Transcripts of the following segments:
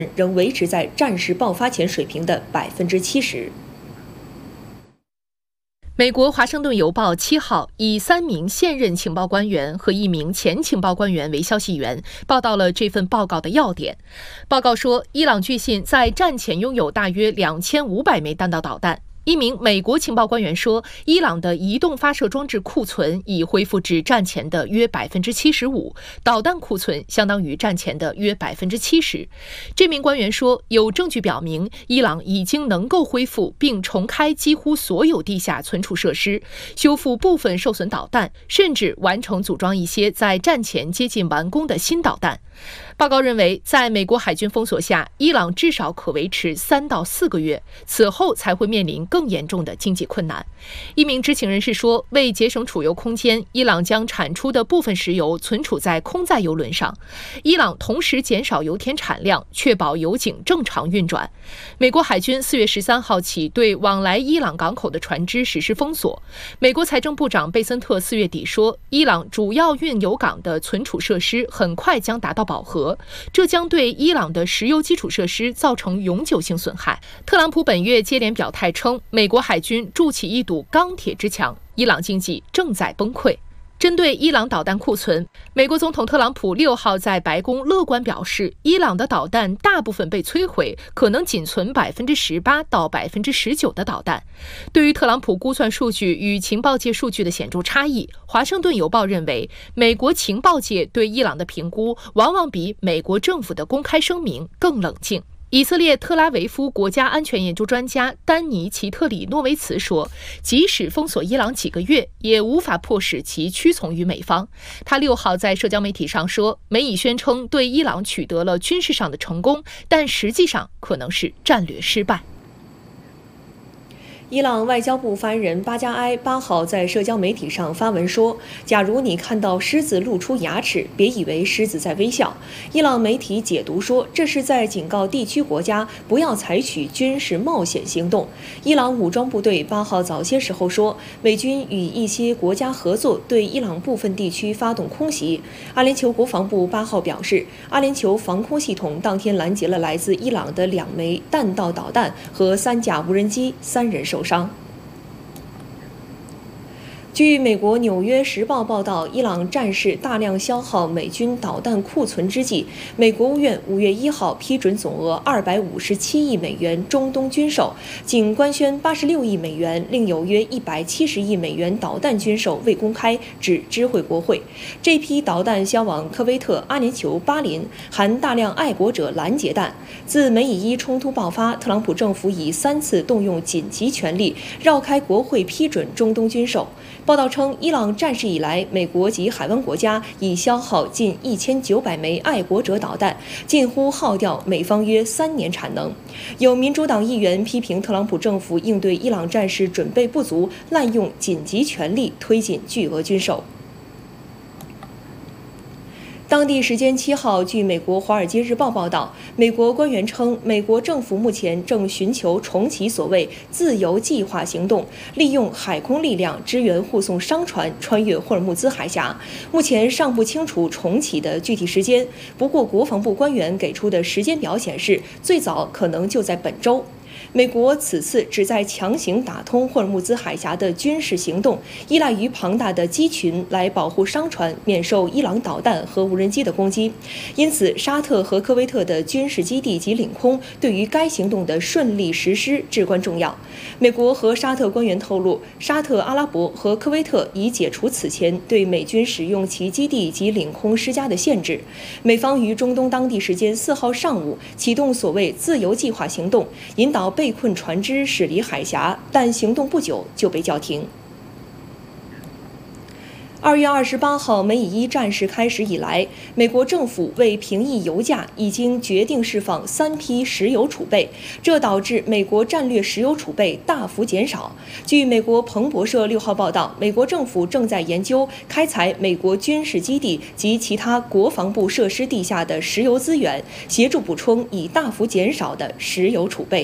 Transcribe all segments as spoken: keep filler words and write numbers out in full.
仍维持在战事爆发前水平的百分之七十。 美国《华盛顿邮报》七号以三名现任情报官员和一名前情报官员为消息源，报道了这份报告的要点。报告说，伊朗据信在战前拥有大约两千五百枚弹道导弹。一名美国情报官员说，伊朗的移动发射装置库存已恢复至战前的约百分之七十五，导弹库存相当于战前的约百分之七十。这名官员说，有证据表明，伊朗已经能够恢复并重开几乎所有地下存储设施，修复部分受损导弹，甚至完成组装一些在战前接近完工的新导弹。报告认为，在美国海军封锁下，伊朗至少可维持三到四个月，此后才会面临更严重的经济困难。一名知情人士说，为节省储油空间，伊朗将产出的部分石油存储在空载油轮上。伊朗同时减少油田产量，确保油井正常运转。美国海军四月十三号起对往来伊朗港口的船只实施封锁。美国财政部长贝森特四月底说，伊朗主要运油港的存储设施很快将达到饱和，这将对伊朗的石油基础设施造成永久性损害。特朗普本月接连表态称，美国海军筑起一堵钢铁之墙，伊朗经济正在崩溃。针对伊朗导弹库存，美国总统特朗普六号在白宫乐观表示，伊朗的导弹大部分被摧毁，可能仅存百分之十八到百分之十九的导弹。对于特朗普估算数据与情报界数据的显著差异，华盛顿邮报认为，美国情报界对伊朗的评估往往比美国政府的公开声明更冷静。以色列特拉维夫国家安全研究专家丹尼·齐特里诺维茨说，即使封锁伊朗几个月，也无法迫使其屈从于美方。他六号在社交媒体上说，美以宣称对伊朗取得了军事上的成功，但实际上可能是战略失败。 伊朗外交部发言人巴加埃八号在社交媒体上发文说，假如你看到狮子露出牙齿，别以为狮子在微笑。伊朗媒体解读说，这是在警告地区国家不要采取军事冒险行动。伊朗武装部队八号早些时候说，美军与一些国家合作对伊朗部分地区发动空袭。阿联酋国防部八号表示，阿联酋防空系统当天拦截了来自伊朗的两枚弹道导弹和三架无人机，三人受伤。据美国《纽约时报》报道，伊朗战事大量消耗美军导弹库存之际，美国务院五月一号批准总额二百五十七亿美元中东军售，仅官宣八十六亿美元，另有约一百七十亿美元导弹军售未公开，只知会国会。这批导弹销往科威特、阿联酋、巴林，含大量爱国者拦截弹。自美以伊冲突爆发，特朗普政府已三次动用紧急权力，绕开国会批准中东军售。报道称，伊朗战事以来，美国及海湾国家已消耗近一千九百枚爱国者导弹，近乎耗掉美方约三年产能。有民主党议员批评特朗普政府应对伊朗战事准备不足，滥用紧急权力推进巨额军售。当地时间七号，据美国《华尔街日报》报道，美国官员称，美国政府目前正寻求重启所谓“自由计划”行动，利用海空力量支援护送商船穿越霍尔木兹海峡。目前尚不清楚重启的具体时间，不过国防部官员给出的时间表显示，最早可能就在本周。美国此次旨在强行打通霍尔木兹海峡的军事行动，依赖于庞大的机群来保护商船免受伊朗导弹和无人机的攻击。因此，沙特和科威特的军事基地及领空对于该行动的顺利实施至关重要。美国和沙特官员透露，沙特阿拉伯和科威特已解除此前对美军使用其基地及领空施加的限制。美方于中东当地时间四号上午启动所谓“自由计划”行动，引导被困船只驶离海峡，但行动不久就被叫停。二月二十八号，美以伊战事开始以来，美国政府为平抑油价，已经决定释放三批石油储备，这导致美国战略石油储备大幅减少。据美国彭博社六号报道，美国政府正在研究开采美国军事基地及其他国防部设施地下的石油资源，协助补充已大幅减少的石油储备。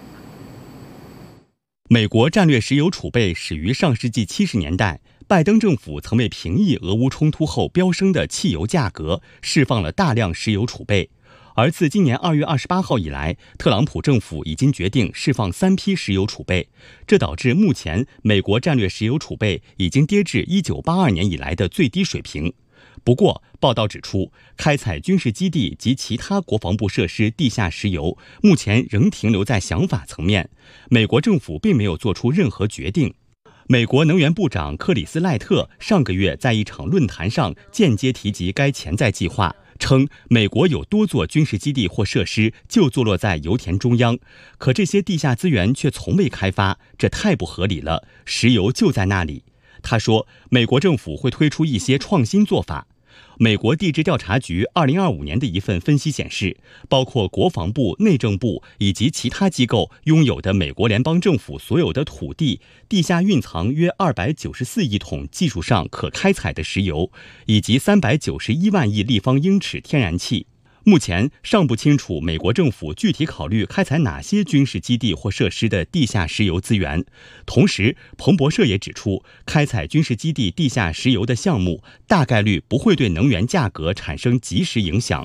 美国战略石油储备始于上世纪七十年代，拜登政府曾为平抑俄乌冲突后飙升的汽油价格，释放了大量石油储备。 而自今年二月二十八号以来，特朗普政府已经决定释放三批石油储备，这导致目前美国战略石油储备已经跌至一九八二年以来的最低水平。不过，报道指出，开采军事基地及其他国防部设施地下石油目前仍停留在想法层面，美国政府并没有做出任何决定。美国能源部长克里斯赖特上个月在一场论坛上间接提及该潜在计划，称美国有多座军事基地或设施就坐落在油田中央，可这些地下资源却从未开发，这太不合理了，石油就在那里。他说，美国政府会推出一些创新做法。美国地质调查局二零二五年的一份分析显示，包括国防部、内政部以及其他机构拥有的美国联邦政府所有的土地，地下蕴藏约二百九十四亿桶技术上可开采的石油，以及三百九十一万亿立方英尺天然气。目前尚不清楚美国政府具体考虑开采哪些军事基地或设施的地下石油资源。同时，彭博社也指出，开采军事基地地下石油的项目大概率不会对能源价格产生及时影响。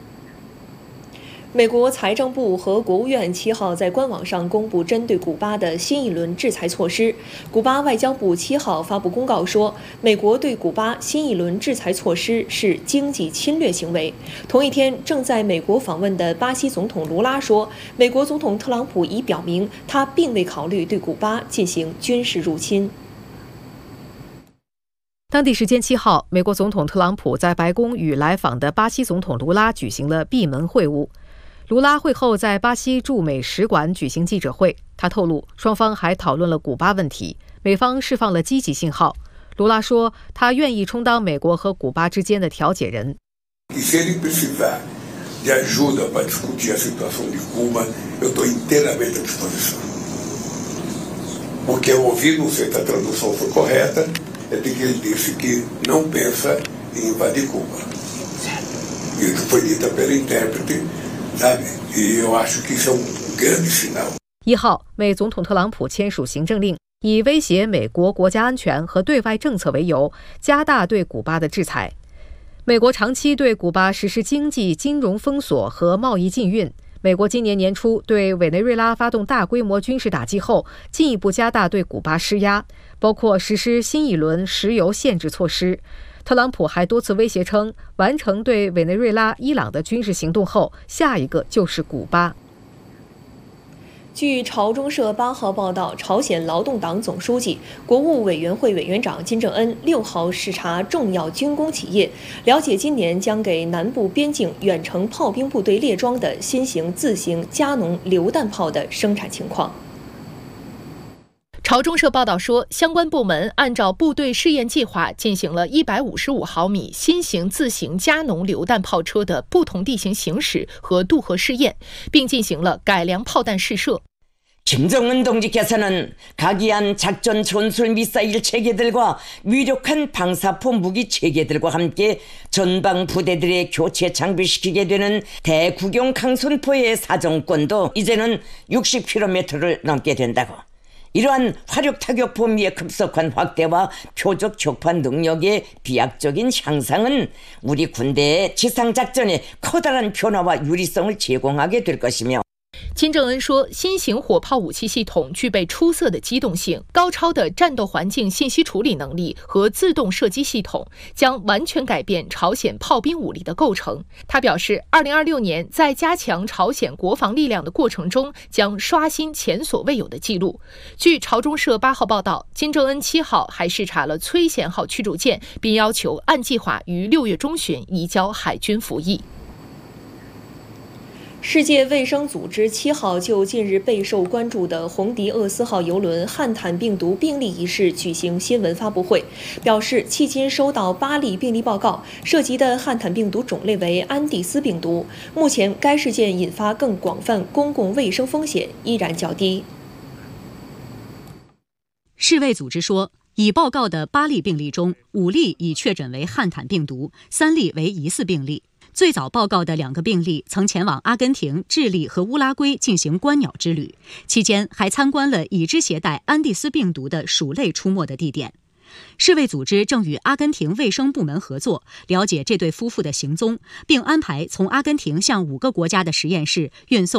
美国财政部和国务院七号在官网上公布针对古巴的新一轮制裁措施。古巴外交部七号发布公告说，美国对古巴新一轮制裁措施是经济侵略行为。同一天，正在美国访问的巴西总统卢拉说，美国总统特朗普已表明他并未考虑对古巴进行军事入侵。 当地时间七号，美国总统特朗普在白宫与来访的巴西总统卢拉举行了闭门会晤。卢拉会后在巴西驻美使馆举行记者会，他透露双方还讨论了古巴问题，美方释放了积极信号。卢拉说，他愿意充当美国和古巴之间的调解人。一号，美总统特朗普签署行政令，以威胁美国国家安全和对外政策为由，加大对古巴的制裁。美国长期对古巴实施经济、金融封锁和贸易禁运。美国今年年初对委内瑞拉发动大规模军事打击后，进一步加大对古巴施压，包括实施新一轮石油限制措施。特朗普还多次威胁称，完成对委内瑞拉、伊朗的军事行动后，下一个就是古巴。 据朝中社八号报道，朝鲜劳动党总书记、国务委员会委员长金正恩六号视察重要军工企业，了解今年将给南部边境远程炮兵部队列装的新型自行加农榴弹炮的生产情况。 朝中社报道说，相关部门按照部队试验计划进行了一百五十五毫米新型自行加农榴弹炮车的不同地形行驶和渡河试验，并进行了改良炮弹试射。 김정은 동지께서는 각이한 작전 전술 미사일 체계들과 위력한 방사포 무기 체계들과 함께 전방 부대들의 교체 장비시키게 되는 대구경 강선포의 사정권도 이제는 육십 킬로미터를 넘게 된다고. 이러한 화력 타격 범위의 급속한 확대와 표적 격파 능력의 비약적인 향상은 우리 군대의 지상작전에 커다란 변화와 유리성을 제공하게 될 것이며 金正恩说，新型火炮武器系统具备出色的机动性、高超的战斗环境信息处理能力和自动射击系统，将完全改变朝鲜炮兵武力的构成。他表示，二零二六年在加强朝鲜国防力量的过程中，将刷新前所未有的纪录。据朝中社八号报道，金正恩七号还视察了崔贤号驱逐舰，并要求按计划于六月中旬移交海军服役。 世界卫生组织七号就近日备受关注的红迪厄斯号邮轮汉坦病毒病例一事举行新闻发布会，表示迄今收到八例病例报告，涉及的汉坦病毒种类为安第斯病毒。目前该事件引发更广泛公共卫生风险依然较低。 世卫组织说，已报告的八例病例中，五例已确诊为汉坦病毒，三例为疑似病例。最早报告的两个病例曾前往阿根廷、智利和乌拉圭进行观鸟之旅，期间还参观了已知携带安第斯病毒的鼠类出没的地点。 世卫组织正与阿根廷卫生部门合作，了解这对夫妇的行踪，并安排从阿根廷向五个国家的实验室运送